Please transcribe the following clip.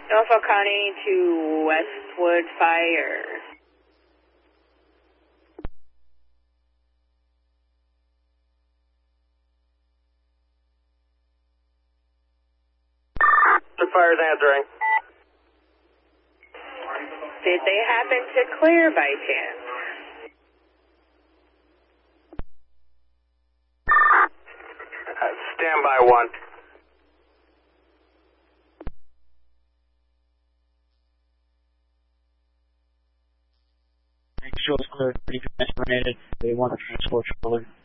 Norfolk County to Westwood Fire. The fire's answering. Did they happen to clear by chance? Stand by 1. Make sure it's clear. Pretty terminated. They want to transport shortly.